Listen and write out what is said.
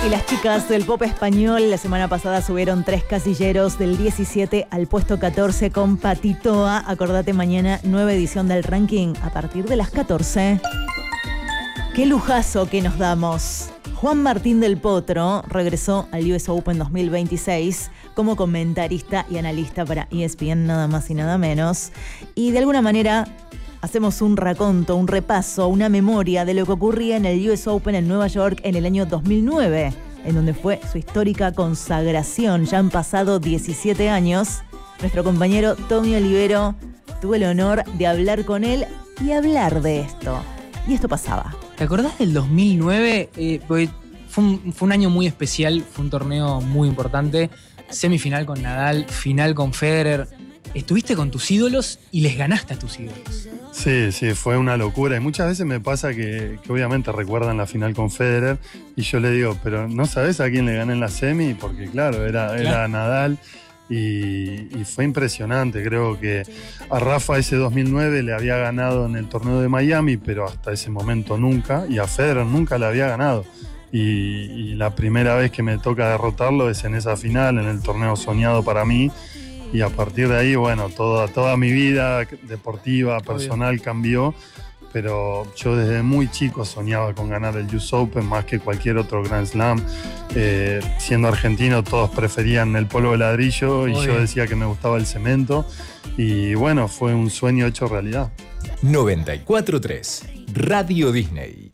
Y las chicas del pop español la semana pasada subieron 3 casilleros del 17 al puesto 14 con Patitoa. Acordate, mañana nueva edición del ranking a partir de las 14. ¡Qué lujazo que nos damos! Juan Martín del Potro regresó al US Open 2026 como comentarista y analista para ESPN, nada más y nada menos. Y de alguna manera hacemos un raconto, un repaso, una memoria de lo que ocurría en el US Open en Nueva York en el año 2009, en donde fue su histórica consagración. Ya han pasado 17 años. Nuestro compañero Tommy Olivero, tuve el honor de hablar con él y hablar de esto. Y esto pasaba. ¿Te acordás del 2009? Porque fue un año muy especial, fue un torneo muy importante. Semifinal con Nadal, final con Federer. Estuviste con tus ídolos y les ganaste a tus ídolos. Sí, fue una locura. Y muchas veces me pasa que obviamente recuerdan la final con Federer y yo le digo, pero ¿no sabés a quién le gané en la semi? Porque claro, era Nadal y fue impresionante. Creo que a Rafa ese 2009 le había ganado en el torneo de Miami, pero hasta ese momento nunca, y a Federer nunca le había ganado. Y la primera vez que me toca derrotarlo es en esa final, en el torneo soñado para mí. Y a partir de ahí, bueno, toda mi vida deportiva, personal cambió, pero yo desde muy chico soñaba con ganar el US Open más que cualquier otro Grand Slam. Siendo argentino todos preferían el polvo de ladrillo y yo decía que me gustaba el cemento. Y bueno, fue un sueño hecho realidad. 94.3 Radio Disney.